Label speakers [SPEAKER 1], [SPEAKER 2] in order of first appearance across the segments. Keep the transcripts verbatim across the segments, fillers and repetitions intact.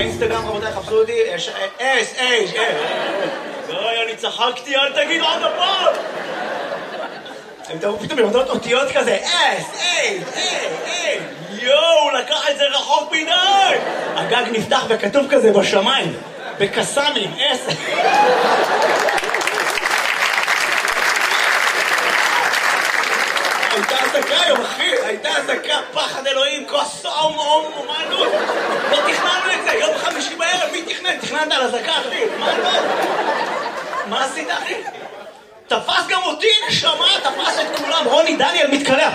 [SPEAKER 1] באינסטגרם, רבותיי, חפשו אותי, אס, אס, אס. אוי, אני צחקתי, אל תגיד עוד הפעם. הם תראו פתאום יורדות אותיות כזה, אס, אס, אס, יואו, לקח את זה רחוק מדי. הגג נפתח וכתוב כזה בשמיים, בקסמים, אס. הייתה עסקה היום, אחי, הייתה עסקה, פחד אלוהים, כוס אום, אום, אומנות. לא תכננו את זה, יום חמישי בערב, מי תכנן? תכננת על עסקה, אחי, מה לא? מה עשית, אחי? תפס גם אותי, נשמה, תפס את כולם, רוני דניאל מתקלח.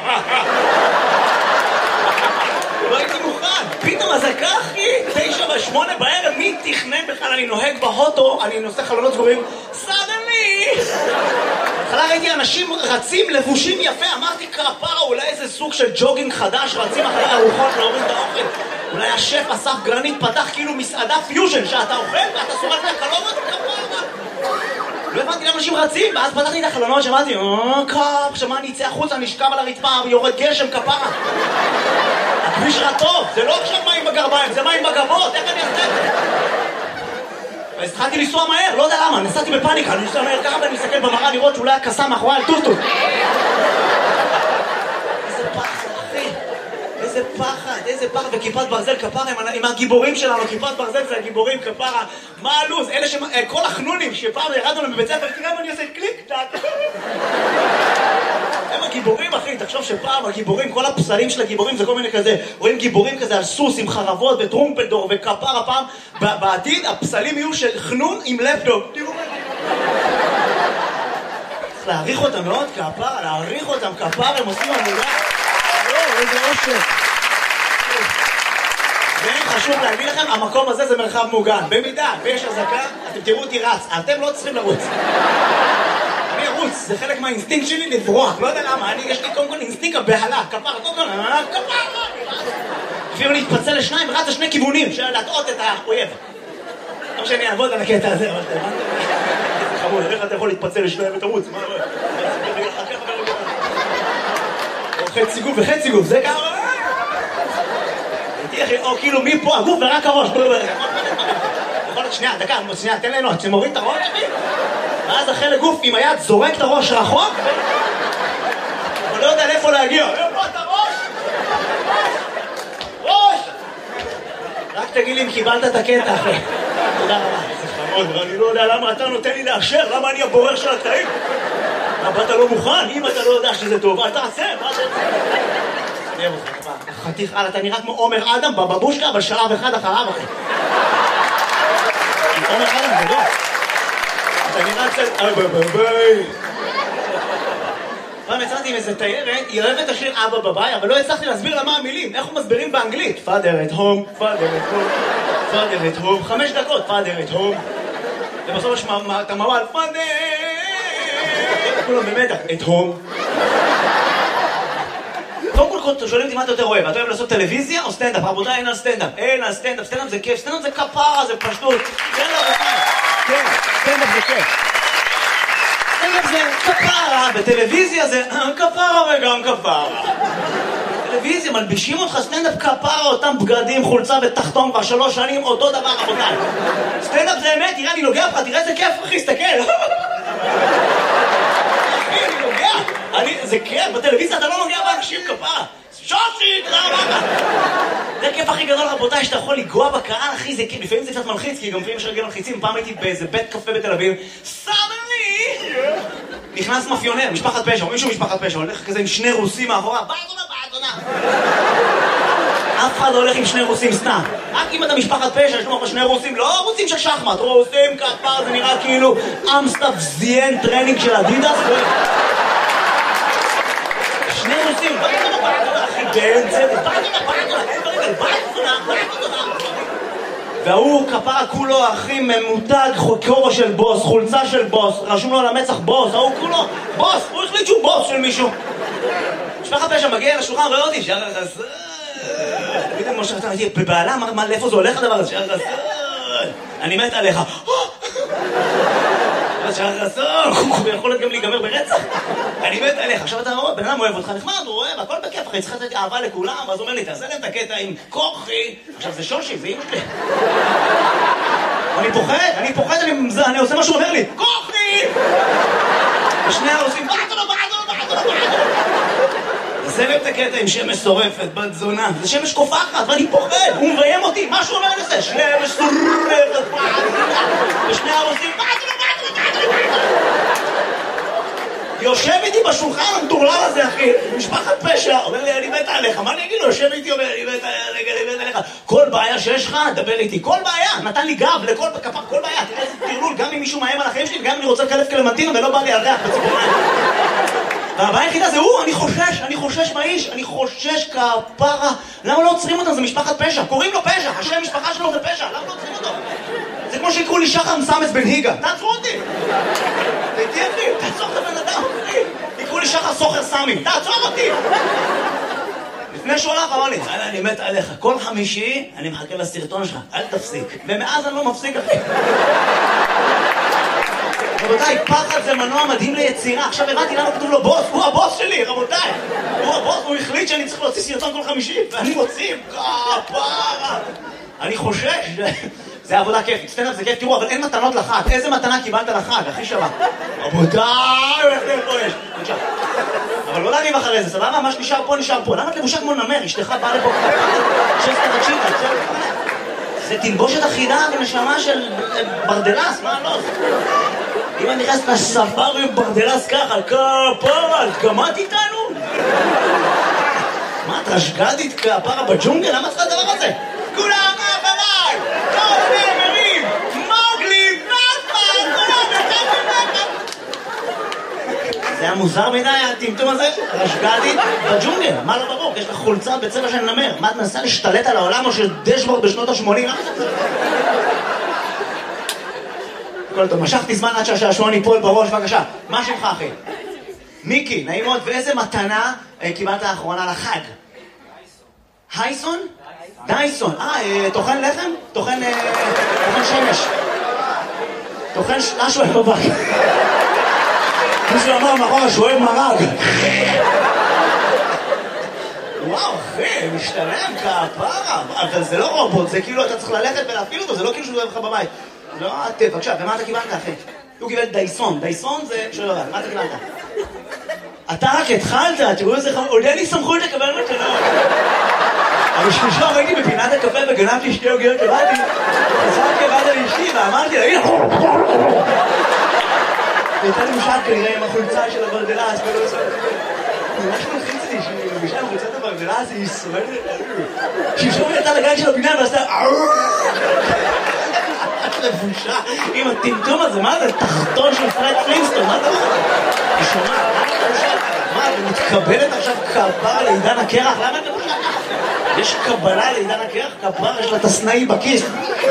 [SPEAKER 1] לא הייתי מוכן, פתאום עסקה, אחי, תשע ושמונה בערב, מי תכנן בכלל? אני נוהג בהוטו, אני נושא חלונות סגורים, סדני! בהתחלה ראיתי אנשים רצים לבושים יפה, אמרתי כפרה, אולי איזה סוג של ג'וגינג חדש, רצים אחרי ארוחות להוריד את האוכל. אולי השף אסף גרנית פתח כאילו מסעדה פיוז'ן, שאתה אוכל ואתה שורק מהקלונות, כפרה. לא הבנתי למה אנשים רצים, ואז פתחתי את החלונות, שמעתי, אה, קאפ, שמה אני אצא החוצה, נשכב על הרצפה, יורד גשם, כפרה. הכביש רטוב, זה לא עכשיו מים בגרביים, זה מים בגבות, איך אני אעשה את זה? אז התחלתי לנסוע מהר, לא יודע למה, נסעתי בפאניקה, אני נוסע מהר ככה ואני מסתכל במראה לראות שאולי הקסם מאחורי על טוטוט. איזה פחד, אחי, איזה פחד, איזה פחד, וכיפת ברזל כפרה עם הגיבורים שלנו, כיפת ברזל זה הגיבורים כפרה, מה הלוז? אלה ש... כל החנונים שפעם ירדנו להם בבית ספר, תראה מה אני עושה, קליק, טאק. הם הגיבורים, אחי, תחשוב שפעם הגיבורים, כל הפסלים של הגיבורים זה כל מיני כזה, רואים גיבורים כזה על סוס עם חרבות וטרומפלדור וכפר הפעם, בעתיד הפסלים יהיו של חנון עם לפטופ. תראו מה זה. צריך להעריך אותם מאוד, כפר, להעריך אותם, כפר, הם עושים עבודה. לא, איזה אושר. וחשוב להגיד לכם, המקום הזה זה מרחב מוגן. במידה ויש הזקה, אתם תראו אותי רץ, אתם לא צריכים לרוץ. אני ארוץ, זה חלק מהאינסטינקט שלי לברוח, לא יודע למה, אני, יש לי קודם כל אינסטינקט הבהלה, כפר, קודם כל, כפר, אפילו להתפצל לשניים, רץ לשני כיוונים, של להטעות את האויב. לא שאני אעבוד על הקטע הזה, אבל אתה הבנת? זה חמוד, איך אתה יכול להתפצל לשניים ותרוץ? מה, מה? או חצי גוף וחצי גוף, זה ככה? או כאילו מפה הגוף ורק הראש. יכול להיות שנייה, דקה, שנייה, תן ליהנות, שמוריד את הראש, ואז החלק גוף עם היד זורק את הראש רחוק, אבל לא יודע לאיפה להגיע. איפה את הראש? ראש! רק תגיד לי אם קיבלת את הקטע, אחי. תודה רבה. זה חמוד, ואני לא יודע למה אתה נותן לי לאשר, למה אני הבורר של הקטעים? למה אתה לא מוכן? אם אתה לא יודע שזה טוב, אל תעשה, מה זה? אני אוהב אותך, חתיך, אתה נראה כמו עומר אדם בבבושקה, אבל שלב אחד אחריו, אחי. עומר אדם, זה לא. אתה נראה קצת... אוי ביי ביי ביי. פעם יצאתי עם איזה תיירת, היא אוהבת השיר אבא בביי, אבל לא הצלחתי להסביר לה מה המילים, איך הוא מסבירים באנגלית. Father at home, Father at home, Father at home, חמש דקות, Father at home. ובסוף יש את המוואל, Father! כולם במדע, at home. קודם כל שואלים אותי מה אתה יותר אוהב, אתה אוהב לעשות טלוויזיה או סטנדאפ? רבותיי, אין על סטנדאפ, אין על סטנדאפ, סטנדאפ זה כיף, סטנדאפ זה כפרה, זה פשטות. כן, רבותיי, כן, סטנדאפ זה כיף. סטנדאפ זה כפרה, בטלוויזיה זה כפרה וגם כפרה. טלוויזיה, מלבישים אותך סטנדאפ כפרה, אותם בגדים, חולצה ותחתון כבר שלוש שנים, אותו דבר, רבותיי. סטנדאפ זה אמת, תראה, אני נוגע לך, תראה איזה כיף, אחי, סתכל. אחי, אני נוגע. זה כיף, בטלוויזיה אתה לא נוגע באנשים כפרה. שושי, תראה מה. זה הכיף הכי גדול, רבותיי, שאתה יכול לגוע בקהל, אחי, זה כיף. לפעמים זה קצת מלחיץ, כי גם לפעמים יש רגל מלחיצים. פעם הייתי באיזה בית קפה בתל אביב, סדני! נכנס מאפיונר, משפחת פשע, או מישהו משפחת פשע, הולך כזה עם שני רוסים מאחורה, באזונה, באזונה. אף אחד לא הולך עם שני רוסים סתם. רק אם אתה משפחת פשע, יש לך שני רוסים, לא רוסים של שחמט, רוסים כפר, זה נראה כאילו אמסטאפ זיין טרנינג של אדידס. שני רוסים, באזונה, באזונה, אחי, באמצע, באזונה, באזונה, באזונה, באזונה. והוא כפרה כולו הכי ממותג, כובע של בוס, חולצה של בוס, רשום לו על המצח בוס, ההוא כולו בוס, הוא החליט שהוא בוס של מישהו. משפחת פשע מגיע לשולחן, רואה אותי, שחר חסר. תגידי משה, אתה מגיע, בבעלה, לאיפה זה הולך הדבר הזה? שחר חסר. אני מת עליך. שחר חסון, הוא יכול להיות גם להיגמר ברצח. אני מת עליך, עכשיו אתה רואה, בן אדם אוהב אותך נחמד, הוא אוהב, הכל בכיף, אחי, צריך לתת אהבה לכולם, אז הוא אומר לי, תעשה להם את הקטע עם כוחי. עכשיו זה שושי, זה אמא שלי. אני פוחד, אני פוחד, אני עושה מה שהוא אומר לי, כוחי! ושני העושים, בעדו, בעדו, בעדו, בעדו. תעשה להם את הקטע עם שמש שורפת, בת זונה, זה שמש קופחת, ואני פוחד, הוא מביים אותי, מה שהוא אומר לי זה, שמש שורפת, בעדו, ושני העושים, בעדו, בעדו, בעדו, בעדו. יושב איתי בשולחן המטורלל הזה, אחי, משפחת פשע, אומר לי, אני מת עליך, מה אני אגיד לו? יושב איתי, אומר, אני מת עליך, כל בעיה שיש לך, דבר איתי, כל בעיה, נתן לי גב לכל כפר, כל בעיה, תראה איזה תרלול, גם אם מישהו מאיים על החיים שלי, וגם אם אני רוצה לקלף קלמנטינה ולא בא לי על ריח בציפורניים. והבעיה היחידה זה הוא, אני חושש, אני חושש מהאיש, אני חושש כפרה, למה לא עוצרים אותם? זה משפחת פשע, קוראים לו פשע, השם משפחה שלו זה פשע, למה לא עוצרים אותו? זה כמו שיקראו לי שחר מסמס בן היגה, תעצרו אותי! תהיה אחי, תעצור את הבן אדם, יקראו לי שחר סוחר סמי, תעצור אותי! לפני שהוא הלך אמר לי, אני מת עליך, כל חמישי אני מחכה לסרטון שלך, אל תפסיק. ומאז אני לא מפסיק, אחי. רבותיי, פחד זה מנוע מדהים ליצירה. עכשיו הבנתי למה כתוב לו בוס, הוא הבוס שלי, רבותיי. הוא הבוס, הוא החליט שאני צריך להוציא סרטון כל חמישי, ואני מוציא, כפרה. אני חושש, זה עבודה כיפית, סטנדאפ זה כיף, תראו, אבל אין מתנות לחג. איזה מתנה קיבלת לחג, הכי שווה? רבותיי, איך זה פה יש? בבקשה. אבל לא להריב אחרי זה, סבבה? מה שנשאר פה נשאר פה. למה את לבושה כמו נמר? אשתך באה לפה שסת רצ'יטה, זה תלבושת אחידה ונשמה של ברדלס, מה לא? אם אני נכנסת לספארי ברדלס ככה, כפרה, את גמרת איתנו? מה, את רשגדית כפרה בג'ונגל? למה צריכה הדבר הזה? כולם אחריי! כל נאמרים! מוגלי! נאפה! כולם נאפה! זה היה מוזר מדי, הטמטום הזה? רשגדית בג'ונגל, מה לא ברור? יש לך חולצה בצבע של נמר. מה, את מנסה להשתלט על העולם או של דשבורד בשנות ה-שמונים? למה זה? כל טוב, משכתי זמן עד שהשעשועון ייפול בראש, בבקשה. מה שלך, אחי? מיקי, נעים מאוד, ואיזה מתנה קיבלת לאחרונה לחג? הייסון? דייסון. אה, טוחן לחם? טוחן שמש. טוחן משהו בבק. מישהו אמר מאחורה שהוא אוהב מרג. וואו, אחי, משתלם כפרה. אבל זה לא רובוט, זה כאילו אתה צריך ללכת ולהפעיל אותו, זה לא כאילו שהוא אוהב לך בבית. לא, טוב, בבקשה, ומה אתה קיבלת, אחי? הוא קיבל דייסון. דייסון זה... שלא יודע, מה אתה קיבלת? אתה רק התחלת, תראו איזה חמור, עוד אין לי סמכות לקבל מתנות. אבל שלשום הייתי בפינת הקפה וגנבתי שתי עוגיות שבאתי, חזרתי הביתה לאשתי ואמרתי לה, הנה! הייתה לי משל כנראה עם החולצה של הברדלס, ולא עושה... ממש מלחיץ לי שהיא מרגישה עם חולצת הברדלס, היא שורדת... שלשום היא יצאה לגן של הפינה ועשתה... לבושה עם הטמטום הזה, מה זה? תחתון של פרד פלינסטון, מה זה? היא שומעת, מה, היא מתקבלת עכשיו כפרה לעידן הקרח? למה את לבושה ככה? יש קבלה לעידן הקרח? כפרה, יש לה את הסנאי בכיס.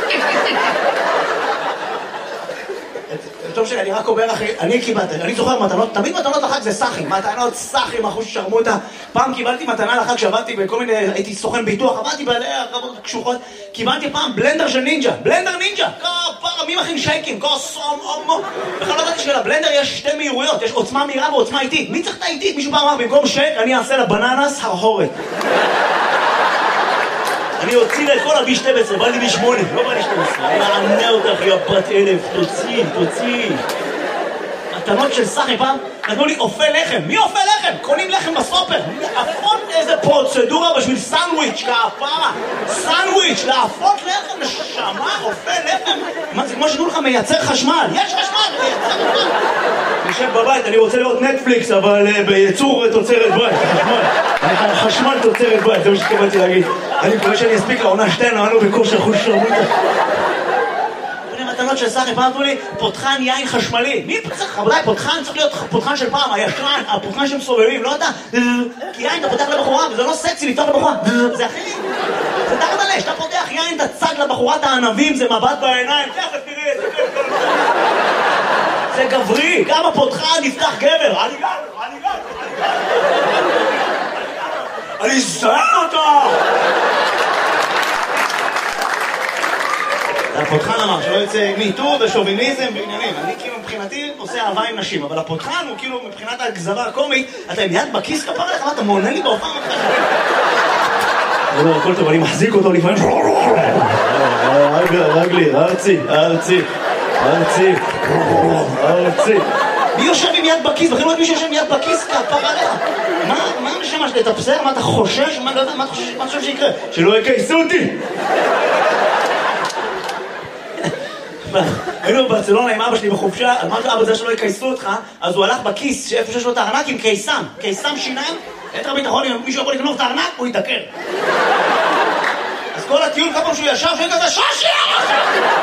[SPEAKER 1] טוב שלי, אני רק אומר אחי, אני קיבלתי, אני זוכר מתנות, תמיד מתנות לחג זה סחים, מתנות סחים, אחוז ששרמוטה. פעם קיבלתי מתנה לחג שעבדתי בכל מיני, הייתי סוכן ביטוח, עבדתי בעלי הרבות קשוחות, קיבלתי פעם בלנדר של נינג'ה, בלנדר נינג'ה, כפרה, מי מכין שייקים, כוסום, אומו. בכלל לא ידעתי שלבלנדר יש שתי מהירויות, יש עוצמה מהירה ועוצמה איטית. מי צריך את האיטית? מישהו פעם אמר, במקום שייק, אני אעשה לבננס הרהורת. אני אוציא לה את כל הבי שתים עשרה, בא לי בי שמונה, לא בא לי שתים עשרה. אני אענה אותך, יא בת אלף, תוציא, תוציא. מתנות של סחי פעם, נתנו לי אופה לחם. מי אופה לחם? קונים לחם בסופר. להפות איזה פרוצדורה בשביל סנדוויץ', כפרה. סנדוויץ', להפות לחם, נשמה, אופה לחם. מה זה כמו שתנו לך מייצר חשמל? יש חשמל, מייצר חשמל. נשב בבית, אני רוצה לראות נטפליקס, אבל בייצור תוצרת בית, חשמל. חשמל תוצרת בית, זה מה שתקבלתי להגיד. אני מקווה שאני אספיק לעונה שתיים, אבל לא בכושר חוש שרמוטה. מתנות של סחי, פעם אמרו לי, פותחן יין חשמלי. מי צריך? רבותיי, פותחן צריך להיות פותחן של פעם, הישן, הפותחן שמסובבים, לא אתה. כי יין אתה פותח לבחורה, וזה לא סקסי לפתוח לבחורה. זה הכי... זה תחת עלי, שאתה פותח יין, אתה צג לבחורת הענבים, זה מבט בעיניים, תכף תראה, זה כיף כל הזמן. זה גברי, גם הפותחן נפתח גבר. אני גבר, אני גבר, אני גבר. אני זהר אותה! הפותחן אמר שלא יוצא ניטור ושוביניזם ועניינים. אני כאילו מבחינתי עושה אהבה עם נשים, אבל הפותחן הוא כאילו מבחינת הגזרה הקומית, אתה עם יד בכיס כפרה לך, אתה מעונן לי בהופעה מתחשבים. אני אומר, הכל טוב, אני מחזיק אותו לפעמים. רגלי, ארצי, ארצי, ארצי, ארצי. מי יושב עם יד בכיס? בכלל לא את מי שיושב עם יד בכיס כפרה לך. מה הנשמה שלי? אתה בסדר? מה אתה חושש? מה אתה חושב שיקרה? שלא יקייסו אותי! היינו בברצלונה עם אבא שלי בחופשה, אמרתי אבא זה שלא יקייסו אותך, אז הוא הלך בכיס, איפה שיש לו את הארנק עם קיסם, קיסם שיניים, יתר ביטחון, אם מישהו יכול לקנות את הארנק, הוא יתעקר. אז כל הטיול, כל פעם שהוא ישב, שהוא כזה, שושי!